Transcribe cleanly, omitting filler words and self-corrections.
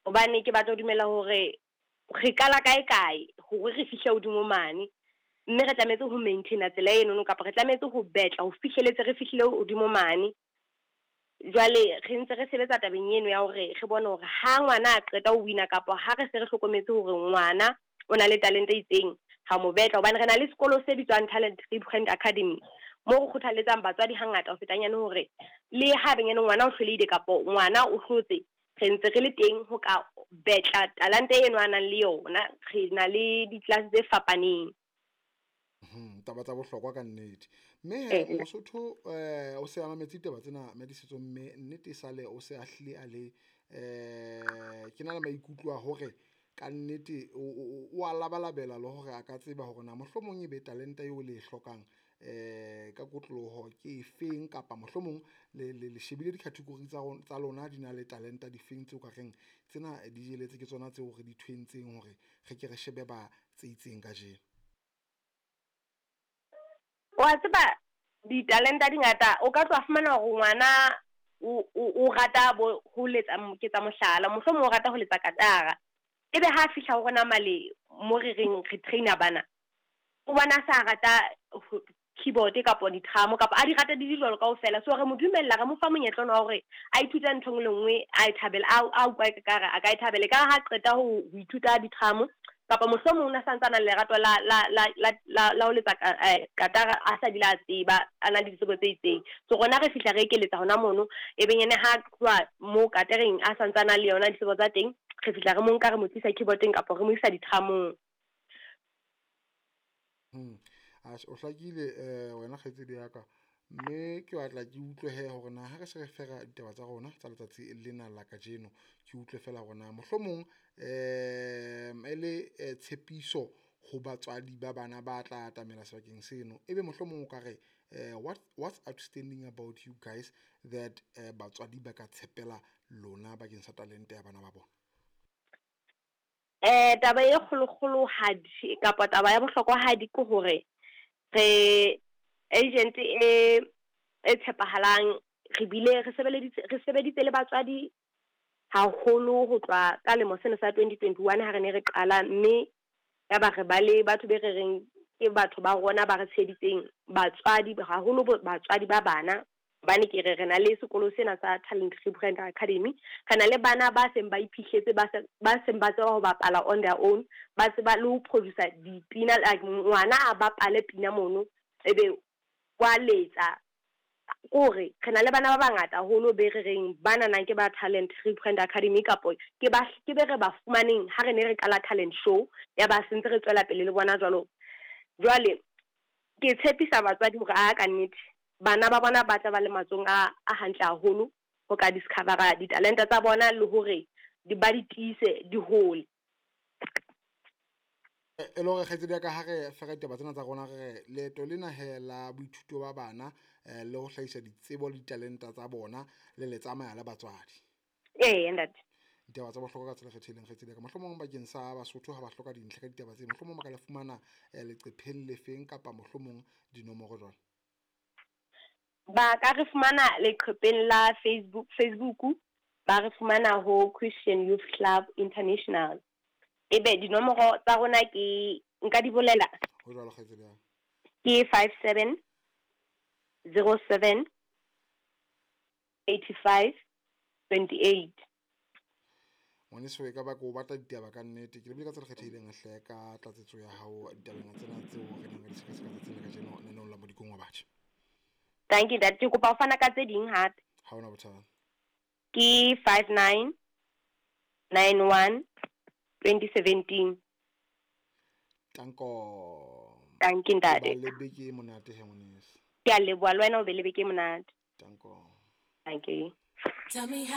Hobane ke batla ho dumela hore re kala kae hore re fihle hodimo mane, mme re tlametse ho maintain tsela eno kapa re tlametse ho betla ho fihleletse re fihlile hodimo mane. Jwale re ntse re sebetsa tabeng eno ya hore re bone hore ha ngwana a qeta ho wina kapa ha re se re hlokometse hore ngwana o na le talente e itseng, ha mo betla hobane re na le sekolo se bitswang Talent Rebrand Academy mo go kgothaletsang batswadi hangata ho fetanyane hore le ha benyane ngwana o hlolehile kapa ngwana o hlotse, re ntse re le teng ho ka betla talente eno a nang le yona. Re na le di-class tse fapaneng. Taba tsa bohlokwa ka nnete. Mme Mosotho o se a mametse taba tsena medisetso, mme nnete sale o se a hlile a le ke na le maikutlo a hore ka nnete o a labalabela le hore a ka tseba hore na mohlomong e be talenta eo le e hlokang ka kotloloho ke efeng, kapa mohlomong le shebile di-category tsa lona di na le talenta di feng tseo ka reng tsena di jeletse ke tsona tseo re di tshwentseng hore re ke re shebe ba tse itseng ka jeno. Wa tseba di-talenta di ngata, o ka tloha fumana hore ngwana o rata ho letsa, ke tsa mohlala, mohlomong o rata ho letsa katara, ebe ha fihla ho rona male mo re reng re trainer bana, o bona sa rata keyboard kapa di-drum kapa a di rata di jwalo kaofela. So re mo dumella, re mo fa monyetla wa hore a ithuta ntho e le nngwe a e thabela, a utlwa ekare a ka e thabela ka ha qeta ho ithuta di-drum kapa mohlomong o na santsana lerato la ho letsa katara a sa dila tseba a na le ditsebo tse itseng. So rona re fihla re ekeletsa hona mono, e benyane ha tloa mo katareng a santsana le yona ditsebo tsa teng, re fihla re mo nka re mo tlisa keyboardeng kapa re mo isa di-drumong. O hlakile wena kgaitsedi ya ka, mme ke batla ke utlwe hore na ha re se re fera ditaba tsa rona tsa letsatsi lena la kajeno, ke utlwe fela rona mohlomong e le tshepiso ho batswadi ba bana ba tla atamela sebakeng seno, ebe mohlomong o ka re what's outstanding about you guys that batswadi ba ka tshepela lona bakeng sa talente ya bana ba bona? Taba e kgolo hadi kapa taba ya bohlokwa hadi ke hore re agent e tshepahalang, re sebeditse le batswadi haholo ho tloha ka lemo sena sa 2021 ha re ne re qala, mme ya ba re ba le batho be re reng ke batho ba rona ba re tsheditseng, batswadi haholo batswadi ba bana. Bane ke re na le sekolo sena sa Talent Rebrand Academy, re na le bana ba seng ba iphihletse, ba seng ba tseba ho bapala on their own, ba tseba le ho producer dipina, like ngwana a bapale pina mono ebe wa letsa. Kore re na le bana ba bangata haholo be re reng bana nang ke ba Talent Rebrand Academy kapo ke be re ba fumaneng ha re ne re qala talent show ya ba sentse re tswela pele le bona jwalo. Jwale ke tshepisa batswadi hore a ka nnete bana ba bona ba tla ba le matsong a hantle haholo ho ka discover di-talenta tsa bona le hore ba di tiise di hole. E le hore kgaitsedi ya ka ha re fera ditaba tsena tsa rona, re leeto lena la boithuto ba bana le ho hlahisa ditsebo le ditalenta tsa bona le le tsamaya le batswadi. Ntate ditaba tsa bohlokwa ka tsela kgethileng kgaitsedi ya ka, mohlomong bakeng sa Basotho ha ba hloka dintlha ka ditaba tse, mohlomong ba ka le fumana leqepheng le feng kapa mohlomong dinomoro jwalo? Ba ka re fumana leqhepeng la Facebook, ba re fumana ho Christian Youth Club International. Ebe dinomoro tsa rona ke nka di bolela ho jwalo kgaitsedi ya ke 57 07 85 28. ngwaneso e ka ba ko batla ditaba ka nnete, ke lebile ka tsela kgethileng hle ka tlatsetso ya hao ditabeng tsena tseo re neng re di sekaseka tsatsing la kajeno nenong la modikong wa batjha. Thank you dad, ke kopa ho fana ka tse ding hape. Ha ona bothata. Ke 59 91 2017. Tanko Thank you ntate. ba le beke monate he ngwaneso. Ke a leboha le wena o be le beke monate. Tanko. Thank you. Tell me how